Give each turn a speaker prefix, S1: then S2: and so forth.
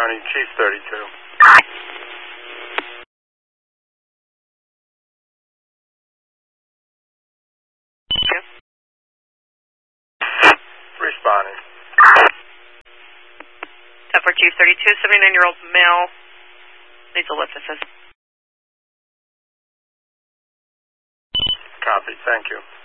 S1: County, Chief 32. Responding.
S2: 10 for Chief 32, 79-year-old male needs a lift assist.
S1: Copy, thank you.